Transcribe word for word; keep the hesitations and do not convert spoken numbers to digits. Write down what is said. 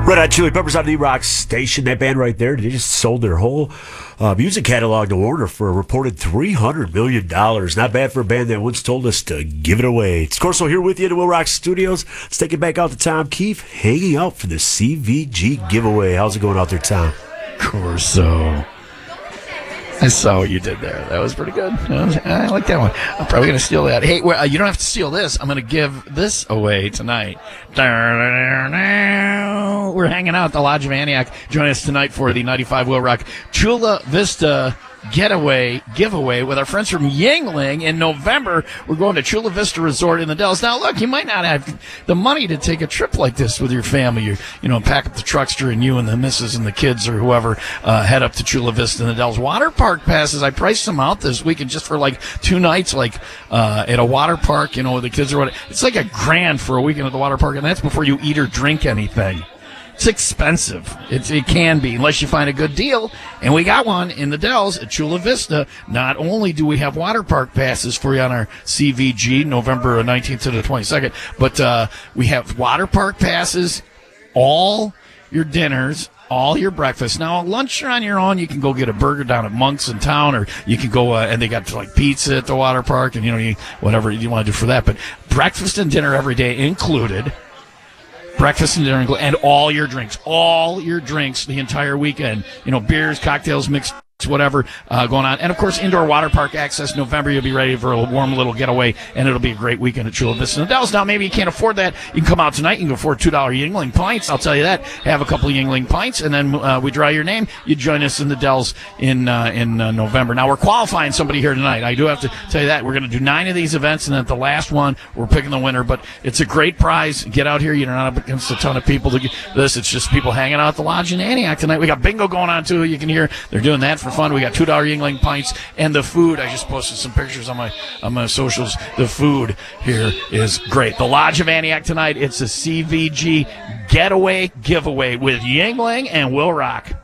Red Hot Chili Peppers on the Rock Station. That band right there, they just sold their whole uh, music catalog to Warner for a reported three hundred million dollars. Not bad for a band that once told us to give it away. It's Corso here with you in the Will Rock Studios. Let's take it back out to Tom Keefe, hanging out for the C V G giveaway. How's it going out there, Tom? Corso. I saw what you did there. That was pretty good. I like that one. I'm probably going to steal that. Hey, well, you don't have to steal this. I'm going to give this away tonight. We're hanging out at the Lodge of Antioch. Join us tonight for the ninety-five Will Rock Chula Vista getaway giveaway with our friends from Yuengling. In November, we're going to Chula Vista Resort in the Dells. Now, look, you might not have the money to take a trip like this with your family. You, you know, pack up the truckster and you and the missus and the kids or whoever uh, head up to Chula Vista in the Dells. Water park passes, I priced them out this weekend just for like two nights, like uh, at a water park, you know, with the kids or what. It's like a grand for a weekend at the water park, and that's before you eat or drink anything. It's expensive. It's, it can be, unless you find a good deal. And we got one in the Dells at Chula Vista. Not only do we have water park passes for you on our C V G, November nineteenth to the twenty-second, but uh, we have water park passes, all your dinners, all your breakfast. Now, lunch you're on your own. You can go get a burger down at Monk's in town, or you can go, uh, and they got like pizza at the water park, and you know, you, whatever you want to do for that. But breakfast and dinner every day included. Breakfast and dinner, and all your drinks, all your drinks the entire weekend. You know, beers, cocktails, mixed, whatever uh, going on. And, of course, indoor water park access. November, you'll be ready for a warm little getaway, and it'll be a great weekend at Chula Vista and the Dells. Now, maybe you can't afford that. You can come out tonight. You can afford two dollar Yuengling pints. I'll tell you that. Have a couple of Yuengling pints, and then uh, we draw your name. You join us in the Dells in uh, in uh, November. Now, we're qualifying somebody here tonight. I do have to tell you that. We're going to do nine of these events, and at the last one, we're picking the winner. But it's a great prize. Get out here. You're not up against a ton of people to get this. It's just people hanging out at the Lodge in Antioch tonight. We got bingo going on, too. You can hear they're doing that for fun. We got two dollar Yuengling pints, and the food, I just posted some pictures on my on my socials. The food here is great. The Lodge of Antioch tonight, it's a C V G getaway giveaway with Yuengling and Will Rock.